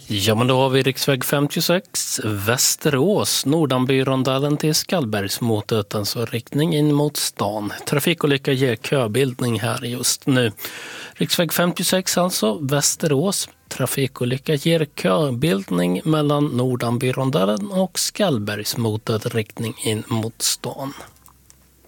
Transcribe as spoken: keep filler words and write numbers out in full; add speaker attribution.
Speaker 1: Ja, men då har vi riksväg femtiosex, Västerås, Nordanbyrondalen till Skallbergsmotet, alltså riktning in mot stan. Trafikolycka ger köbildning här just nu. Riksväg femtiosex alltså, Västerås. Trafikolycka ger köbildning mellan Nordanbyrondalen och Skallbergsmotet, riktning in mot stan.